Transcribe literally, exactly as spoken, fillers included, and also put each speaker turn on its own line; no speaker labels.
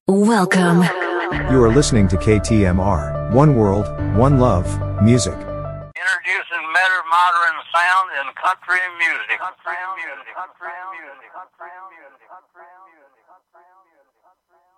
Welcome.
You are listening to K T M R, One World, One Love, Music.
Introducing better modern sound in country music. Country music. Country music. Country music. Country music. Country music.